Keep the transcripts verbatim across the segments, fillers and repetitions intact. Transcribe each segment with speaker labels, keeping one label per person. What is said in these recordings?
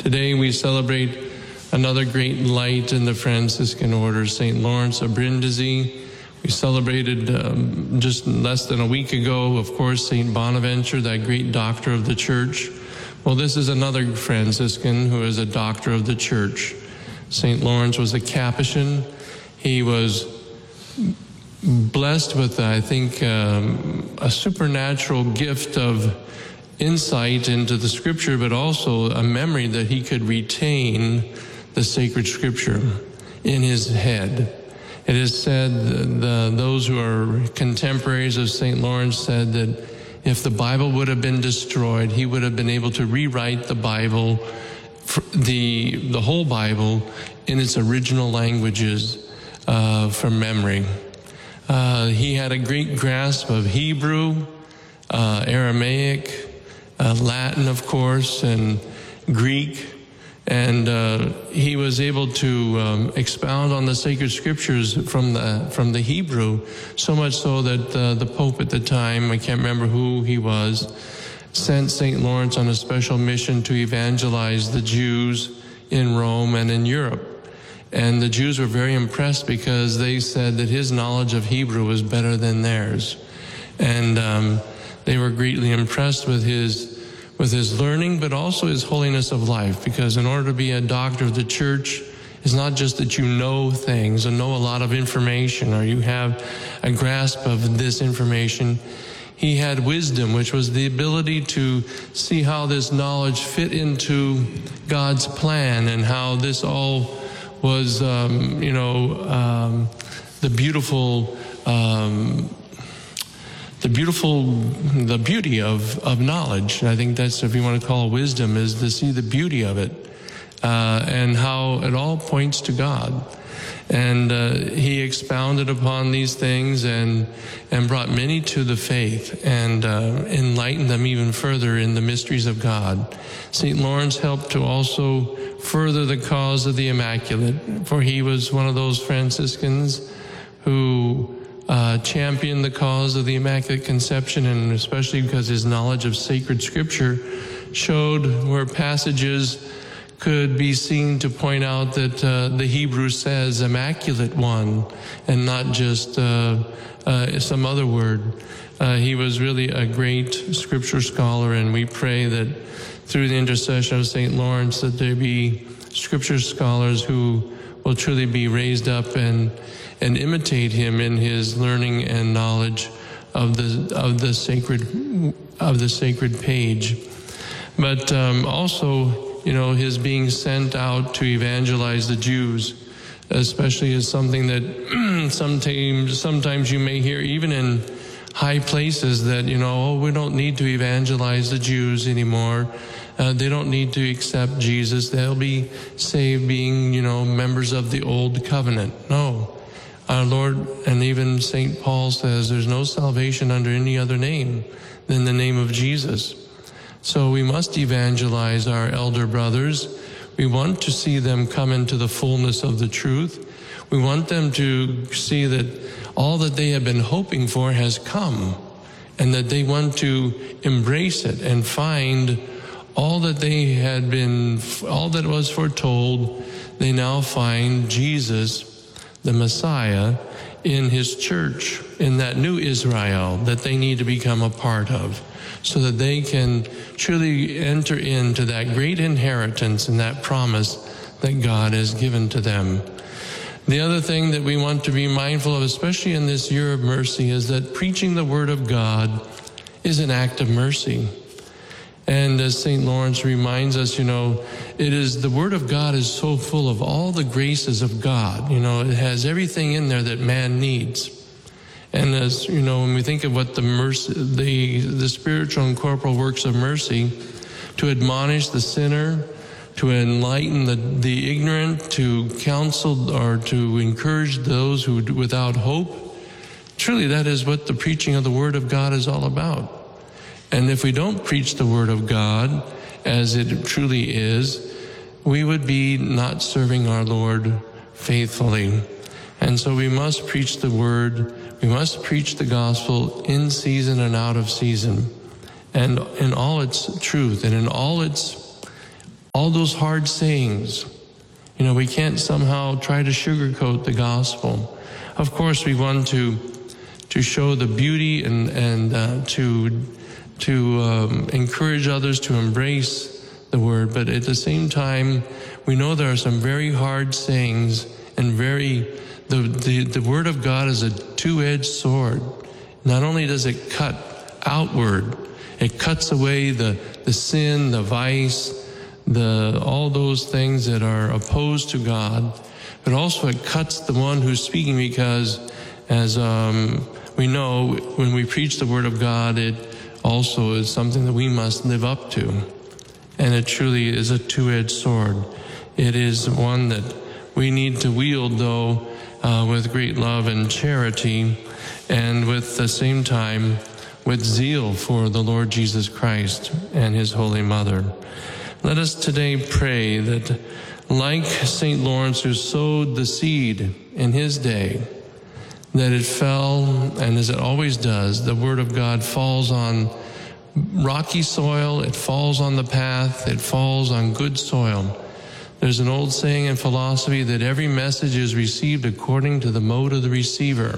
Speaker 1: Today we celebrate another great light in the Franciscan order, Saint Lawrence of Brindisi. We celebrated um, just less than a week ago, of course, Saint Bonaventure, that great doctor of the Church. Well, this is another Franciscan who is a doctor of the Church. Saint Lawrence was a Capuchin. He was blessed with, I think, um, a supernatural gift of insight into the Scripture, but also a memory that he could retain the sacred Scripture in his head. It is said, the, those who are contemporaries of Saint Lawrence said that if the Bible would have been destroyed, he would have been able to rewrite the Bible, the, the whole Bible, in its original languages uh, from memory. Uh, he had a great grasp of Hebrew, uh, Aramaic, uh, Latin, of course, and Greek. And uh, he was able to um, expound on the sacred scriptures from the from the Hebrew, so much so that uh, the Pope at the time, I can't remember who he was, sent Saint Lawrence on a special mission to evangelize the Jews in Rome and in Europe. And the Jews were very impressed because they said that his knowledge of Hebrew was better than theirs. And um, they were greatly impressed with his with his learning, but also his holiness of life, because in order to be a doctor of the Church, it's not just that you know things and know a lot of information or you have a grasp of this information. He had wisdom, which was the ability to see how this knowledge fit into God's plan and how this all was, um, you know, um, the beautiful um The beautiful, the beauty of, of knowledge. I think that's, if you want to call it wisdom, is to see the beauty of it uh, and how it all points to God. And uh, he expounded upon these things and and brought many to the faith and uh, enlightened them even further in the mysteries of God. Saint Lawrence helped to also further the cause of the Immaculate, for he was one of those Franciscans who Uh, championed the cause of the Immaculate Conception, and especially because his knowledge of sacred Scripture showed where passages could be seen to point out that uh, the Hebrew says Immaculate One and not just uh, uh, some other word. Uh, he was really a great Scripture scholar, and we pray that through the intercession of Saint Lawrence that there be Scripture scholars who will truly be raised up and and imitate him in his learning and knowledge of the of the sacred of the sacred page. But um, also, you know, his being sent out to evangelize the Jews, especially, is something that sometimes sometimes you may hear even in high places that, you know, oh, we don't need to evangelize the Jews anymore. Uh, they don't need to accept Jesus. They'll be saved being, you know, members of the old covenant. No. Our Lord, and even Saint Paul says, there's no salvation under any other name than the name of Jesus. So we must evangelize our elder brothers. We want to see them come into the fullness of the truth. We want them to see that all that they have been hoping for has come, and that they want to embrace it and find all that they had been, all that was foretold. They now find Jesus, the Messiah, in his church, in that new Israel that they need to become a part of, so that they can truly enter into that great inheritance and that promise that God has given to them. The other thing that we want to be mindful of, especially in this year of mercy, is that preaching the Word of God is an act of mercy. And as Saint Lawrence reminds us, you know, it is, the Word of God is so full of all the graces of God. You know, it has everything in there that man needs. And as, you know, when we think of what the mercy, the, the spiritual and corporal works of mercy, to admonish the sinner, to enlighten the, the ignorant, to counsel or to encourage those who without hope, truly that is what the preaching of the Word of God is all about. And if we don't preach the Word of God as it truly is, we would be not serving our Lord faithfully. And so we must preach the Word, we must preach the gospel in season and out of season, and in all its truth and in all its all those hard sayings. You know, we can't somehow try to sugarcoat the gospel. Of course, we want to to show the beauty and and uh, to to um, encourage others to embrace the word, but at the same time, we know there are some very hard sayings and very the the, the word of God is a two-edged sword. Not only does it cut outward, it cuts away the the sin, the vice, the all those things that are opposed to God, but also it cuts the one who's speaking, because as um, we know, when we preach the word of God, it also is something that we must live up to. And it truly is a two-edged sword. It is one that we need to wield, though, uh, with great love and charity, and with the same time with zeal for the Lord Jesus Christ and his Holy Mother. Let us today pray that, like Saint Lawrence, who sowed the seed in his day, that it fell, and as it always does, the word of God falls on rocky soil, it falls on the path, it falls on good soil. There's an old saying in philosophy that every message is received according to the mode of the receiver.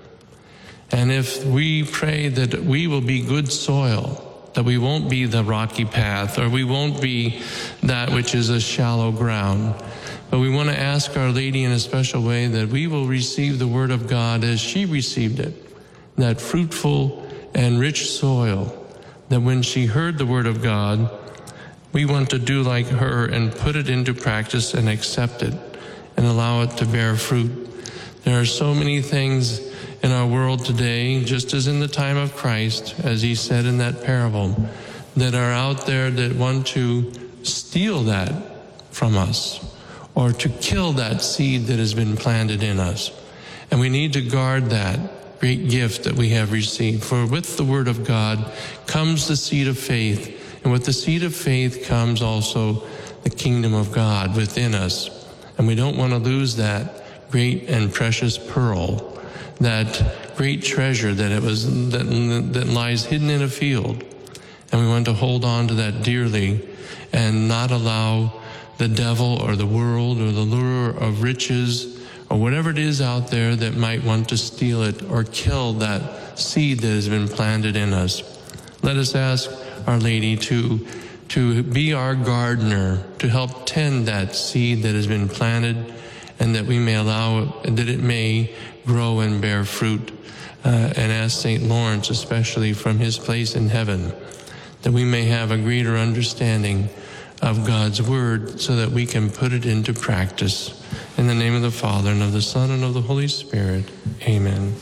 Speaker 1: And if we pray that we will be good soil, that we won't be the rocky path, or we won't be that which is a shallow ground, but we want to ask Our Lady in a special way that we will receive the word of God as she received it, that fruitful and rich soil, that when she heard the word of God, we want to do like her and put it into practice and accept it and allow it to bear fruit. There are so many things in our world today, just as in the time of Christ, as he said in that parable, that are out there that want to steal that from us, or to kill that seed that has been planted in us. And we need to guard that great gift that we have received. For with the word of God comes the seed of faith, and with the seed of faith comes also the kingdom of God within us. And we don't want to lose that great and precious pearl, that great treasure that it was that, that lies hidden in a field. And we want to hold on to that dearly and not allow the devil or the world or the lure of riches or whatever it is out there that might want to steal it or kill that seed that has been planted in us. Let us ask Our Lady to, to be our gardener, to help tend that seed that has been planted, and that we may allow it, that it may grow and bear fruit. Uh, and ask Saint Lawrence, especially from his place in heaven, that we may have a greater understanding of God's word so that we can put it into practice. In the name of the Father, and of the Son, and of the Holy Spirit. Amen.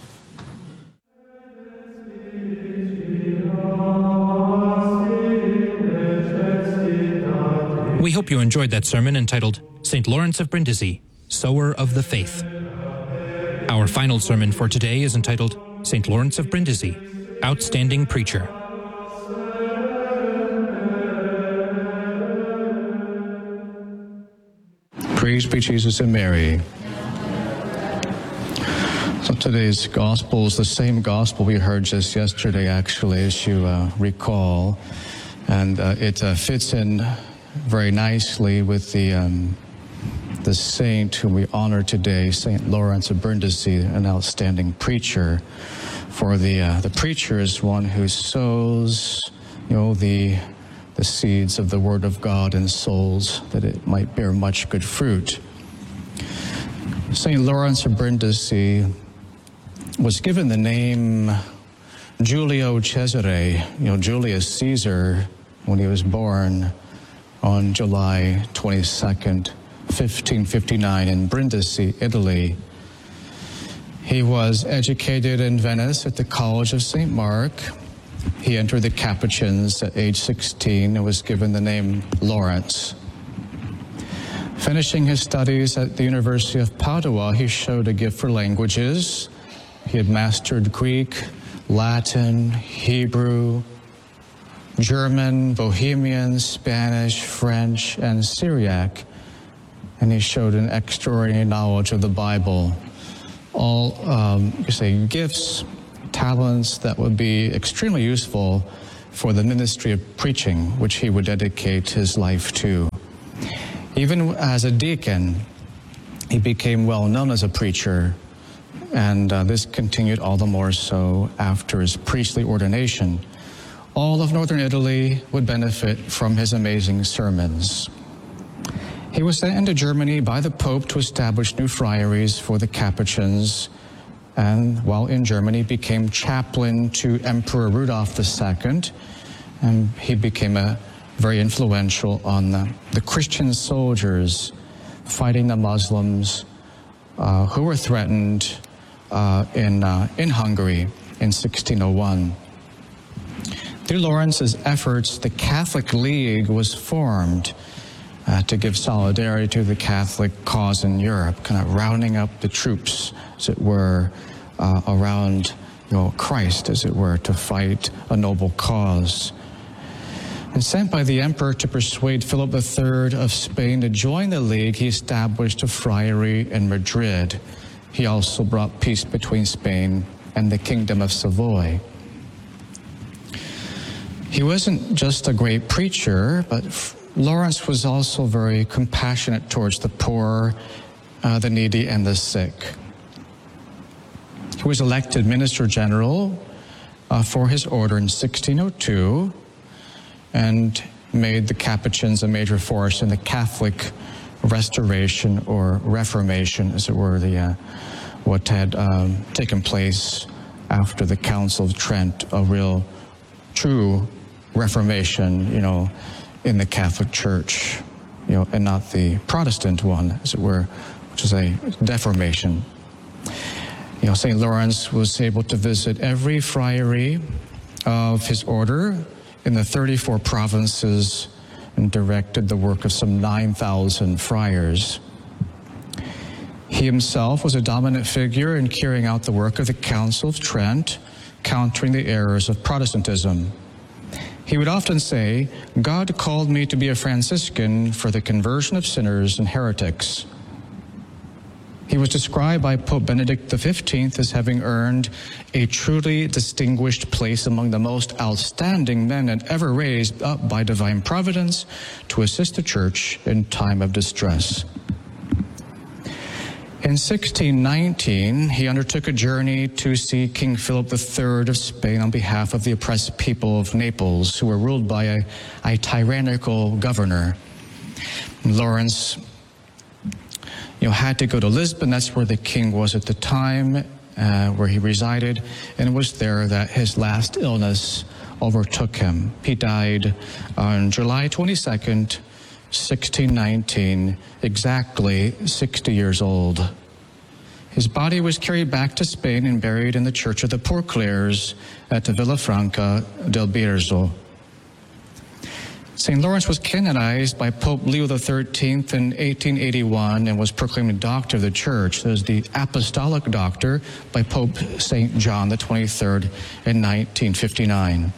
Speaker 2: We hope you enjoyed that sermon entitled Saint Lawrence of Brindisi, Sower of the Faith. Our final sermon for today is entitled Saint Lawrence of Brindisi, Outstanding Preacher.
Speaker 3: Praise be Jesus and Mary. So today's gospel is the same gospel we heard just yesterday, actually, as you uh, recall. And uh, it uh, fits in very nicely with the um, the saint whom we honor today, Saint Lawrence of Brindisi, an outstanding preacher. For the uh, the preacher is one who sows, you know, the the seeds of the Word of God in souls, that it might bear much good fruit. Saint Lawrence of Brindisi was given the name Julio Cesare, you know, Julius Caesar, when he was born on July twenty-second, fifteen fifty-nine in Brindisi, Italy. He was educated in Venice at the College of Saint Mark. He entered the Capuchins at age sixteen and was given the name Lawrence. Finishing his studies at the University of Padua, he showed a gift for languages. He had mastered Greek, Latin, Hebrew, German, Bohemian, Spanish, French, and Syriac. And he showed an extraordinary knowledge of the Bible. All, um, you say, gifts, talents that would be extremely useful for the ministry of preaching, which he would dedicate his life to. Even as a deacon, he became well known as a preacher, and uh, this continued all the more so after his priestly ordination. All of northern Italy would benefit from his amazing sermons. He was sent into Germany by the Pope to establish new friaries for the Capuchins, and while in Germany became chaplain to Emperor Rudolf the Second, and he became a very influential on the, the Christian soldiers fighting the Muslims uh, who were threatened uh, in, uh, in Hungary in sixteen oh one. Through Lawrence's efforts, the Catholic League was formed uh, to give solidarity to the Catholic cause in Europe, kind of rounding up the troops, as it were, uh, around you know, Christ, as it were, to fight a noble cause. And sent by the emperor to persuade Philip the Third of Spain to join the League, he established a friary in Madrid. He also brought peace between Spain and the Kingdom of Savoy. He wasn't just a great preacher, but Lawrence was also very compassionate towards the poor, uh, the needy, and the sick. He was elected Minister General uh, for his order in sixteen oh two and made the Capuchins a major force in the Catholic restoration or Reformation, as it were, the uh, what had um, taken place after the Council of Trent, a real, true Reformation, you know, in the Catholic Church, you know, and not the Protestant one, as it were, which is a deformation. You know, Saint Lawrence was able to visit every friary of his order in the thirty-four provinces and directed the work of some nine thousand friars. He himself was a dominant figure in carrying out the work of the Council of Trent, countering the errors of Protestantism. He would often say, "God called me to be a Franciscan for the conversion of sinners and heretics." He was described by Pope Benedict the fifteenth as having earned a truly distinguished place among the most outstanding men and ever raised up by divine providence to assist the Church in time of distress. In sixteen nineteen, he undertook a journey to see King Philip the Third of Spain on behalf of the oppressed people of Naples, who were ruled by a, a tyrannical governor. Lawrence you know, had to go to Lisbon. That's where the king was at the time, uh, where he resided, and it was there that his last illness overtook him. He died on July twenty-second, sixteen nineteen, exactly sixty years old. His body was carried back to Spain and buried in the Church of the Poor Clares at the Villafranca del Bierzo. Saint Lawrence was canonized by Pope Leo the thirteenth in eighteen eighty-one and was proclaimed Doctor of the Church. There's the Apostolic Doctor by Pope Saint John the twenty-third in nineteen fifty-nine.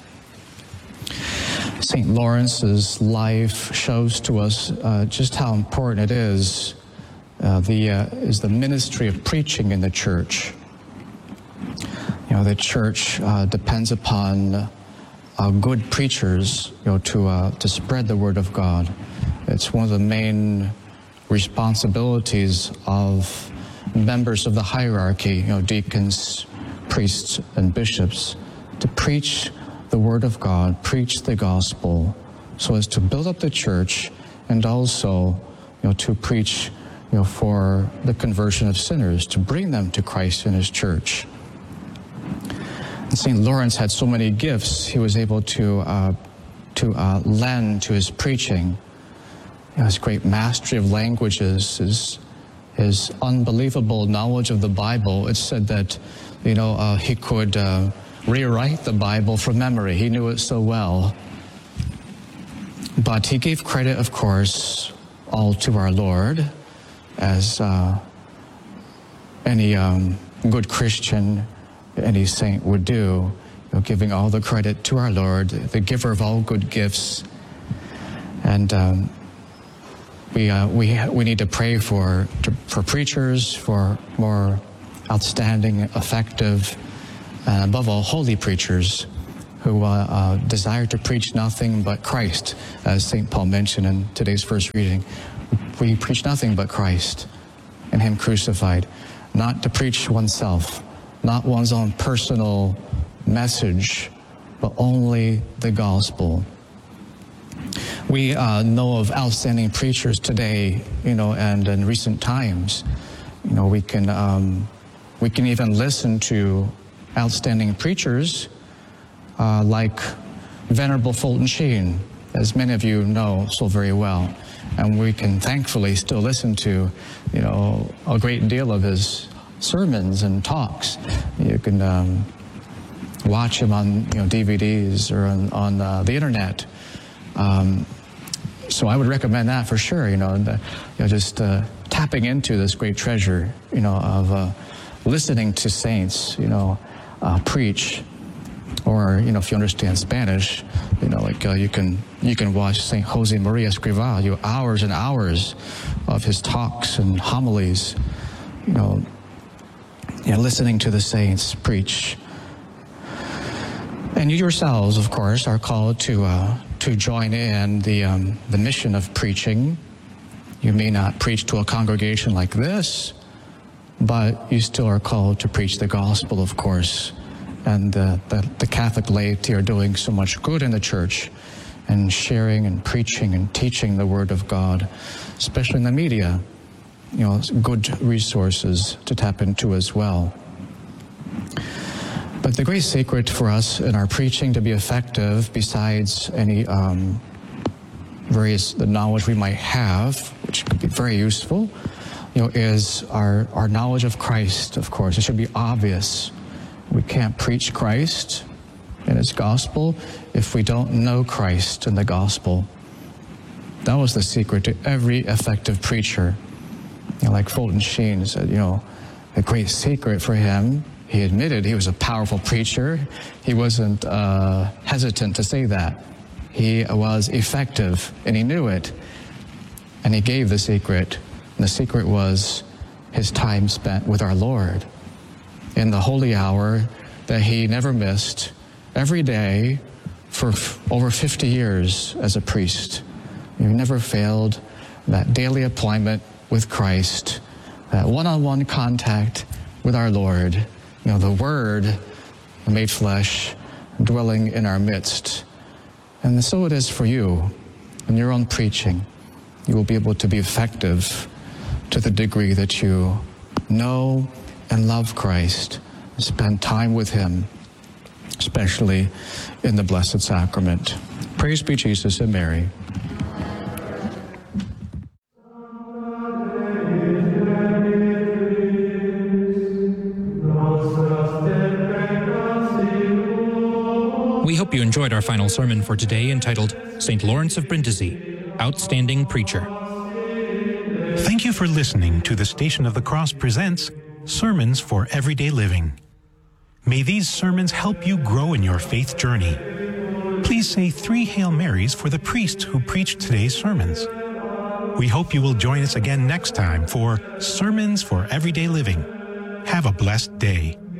Speaker 3: Saint Lawrence's life shows to us uh, just how important it is, uh, the, uh, is the ministry of preaching in the Church. You know, the Church uh, depends upon Uh, good preachers, you know, to uh, to spread the word of God. It's one of the main responsibilities of members of the hierarchy, you know, deacons, priests, and bishops, to preach the word of God, preach the gospel, so as to build up the church, and also, you know, to preach, you know, for the conversion of sinners, to bring them to Christ and His church. Saint Lawrence had so many gifts. He was able to uh, to uh, lend to his preaching. You know, his great mastery of languages, his his unbelievable knowledge of the Bible. It's said that, you know, uh, he could uh, rewrite the Bible from memory. He knew it so well. But he gave credit, of course, all to our Lord, as uh, any um, good Christian, any saint would do, you know, giving all the credit to our Lord, the giver of all good gifts. And um, we uh, we we need to pray for to, for preachers, for more outstanding, effective, and above all, holy preachers who uh, uh, desire to preach nothing but Christ, as Saint Paul mentioned in today's first reading. we preach nothing but Christ and Him crucified, not to preach oneself, not one's own personal message, but only the gospel. We uh, know of outstanding preachers today, you know, and in recent times, you know, we can um, we can even listen to outstanding preachers uh, like Venerable Fulton Sheen, as many of you know so very well, and we can thankfully still listen to, you know, a great deal of his sermons and talks. You can um, watch him on, you know, D V Ds or on, on uh, the internet. Um, so I would recommend that for sure. You know, the, you know just uh, tapping into this great treasure, you know, of uh, listening to saints, you know, uh, preach. Or, you know, if you understand Spanish, you know, like uh, you can you can watch Saint Jose Maria Escrivá, you know, hours and hours of his talks and homilies, you know, you know, listening to the saints preach. And you yourselves, of course, are called to uh, to join in the um, the mission of preaching. You may not preach to a congregation like this, but you still are called to preach the gospel, of course. And uh, the, the Catholic laity are doing so much good in the church and sharing and preaching and teaching the Word of God, especially in the media, you know, good resources to tap into as well. But the great secret for us in our preaching to be effective, besides any um, various the knowledge we might have, which could be very useful, you know, is our, our knowledge of Christ, of course. It should be obvious. We can't preach Christ and His gospel if we don't know Christ and the gospel. That was the secret to every effective preacher. You know, like Fulton Sheen said, you know, a great secret for him, he admitted he was a powerful preacher. He wasn't uh, hesitant to say that. He was effective, and he knew it. And he gave the secret. And the secret was his time spent with our Lord in the holy hour that he never missed, every day for f- over fifty years as a priest. He never failed that daily appointment with Christ, that one-on-one contact with our Lord, you know, the Word made flesh, dwelling in our midst. And so it is for you in your own preaching. You will be able to be effective to the degree that you know and love Christ, spend time with Him, especially in the Blessed Sacrament. Praise be Jesus and Mary.
Speaker 2: We hope you enjoyed our final sermon for today, entitled Saint Lawrence of Brindisi, Outstanding Preacher.
Speaker 4: Thank you for listening to the Station of the Cross presents Sermons for Everyday Living. May these sermons help you grow in your faith journey. Please say three Hail Marys for the priest who preached today's sermons. We hope you will join us again next time for Sermons for Everyday Living. Have a blessed day.